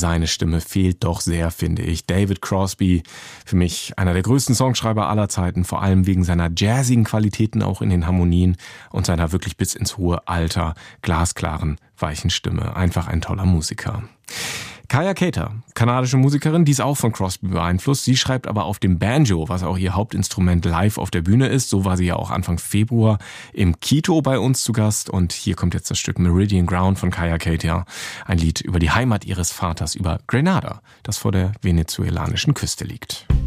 seine Stimme fehlt doch sehr, finde ich. David Crosby, für mich einer der größten Songschreiber aller Zeiten, vor allem wegen seiner jazzigen Qualitäten auch in den Harmonien und seiner wirklich bis ins hohe Alter glasklaren, weichen Stimme. Einfach ein toller Musiker. Kaya Cater, kanadische Musikerin, die ist auch von Crosby beeinflusst. Sie schreibt aber auf dem Banjo, was auch ihr Hauptinstrument, live auf der Bühne ist. So war sie ja auch Anfang Februar im Kito bei uns zu Gast. Und hier kommt jetzt das Stück Meridian Ground von Kaya Cater. Ein Lied über die Heimat ihres Vaters, über Grenada, das vor der venezuelanischen Küste liegt.